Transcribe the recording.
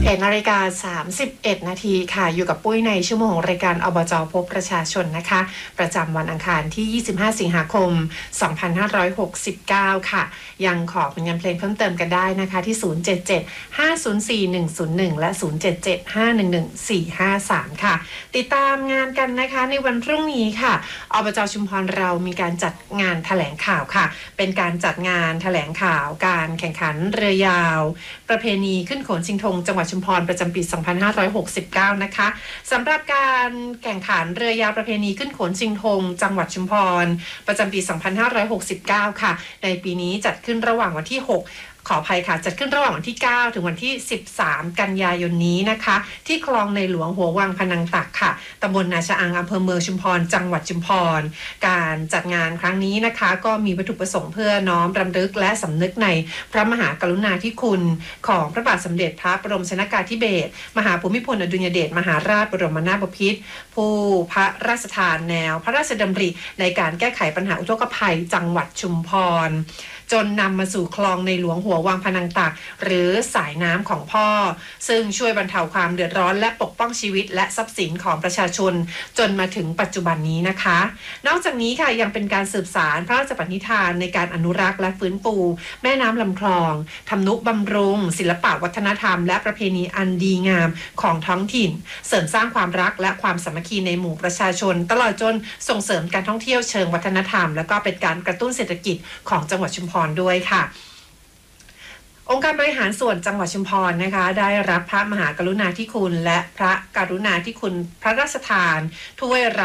11:31 นาทีค่ะอยู่กับปุ้ยในชั่วโมงรายการอบจ.พบประชาชนนะคะประจำวันอังคารที่ 25 สิงหาคม 2569 ค่ะยังขอเป็นงานเพลงเพิ่มเติมกันได้นะคะที่ 077-504-101 และ 077-511-453 ค่ะติดตามงานกันนะคะในวันพรุ่งนี้ค่ะอบจ.ชุมพรเรามีการจัดงานแถลงข่าวค่ะเป็นการจัดงานแถลงข่าวการแข่งขันเรือยาวประเพณีขึ้นโขนชิงธงจังหวัดชุมพรประจำปี 2569 นะคะสำหรับการแข่งขันเรือยาวประเพณีขึ้นโขนชิงธงจังหวัดชุมพรประจำปี 2569 ค่ะในปีนี้จัดขึ้นระหว่างวันที่ 6ขออภัยค่ะจัดขึ้นระหว่างวันที่ 9 ถึงวันที่ 13 กันยายนนี้นะคะที่คลองในหลวงหัววังพนังตักค่ะตำบลนาชะอางอำเภอเมืองชุมพรจังหวัดชุมพรการจัดงานครั้งนี้นะคะก็มีวัตถุประสงค์เพื่อน้อมรำลึกและสำนึกในพระมหากรุณาธิคุณของพระบาทสมเด็จพระบรมชนกาธิเบศรมหาภูมิพลอดุลยเดชมหาราชบรมนาถบพิตรผู้พระราชทานแนวพระราชดำริในการแก้ไขปัญหาอุทกภัยจังหวัดชุมพรจนนำมาสู่คลองในหลวงหัววังพนังตักหรือสายน้ำของพ่อซึ่งช่วยบรรเทาความเดือดร้อนและปกป้องชีวิตและทรัพย์สินของประชาชนจนมาถึงปัจจุบันนี้นะคะนอกจากนี้ค่ะยังเป็นการสืบสานพระราชปณิธานในการอนุรักษ์และฟื้นฟูแม่น้ำลำคลองทำนุบำรุงศิลปะวัฒนธรรมและประเพณีอันดีงามของท้องถิ่นเสริมสร้างความรักและความสามัคคีในหมู่ประชาชนตลอดจนส่งเสริมการท่องเที่ยวเชิงวัฒนธรรมและก็เป็นการกระตุ้นเศรษฐกิจของจังหวัดชุมพรด้วยค่ะองค์การบริหารส่วนจังหวัดชุมพรนะคะได้รับพระมหากรุณาธิคุณและพระกรุณาธิคุณพระราชทานถ้วย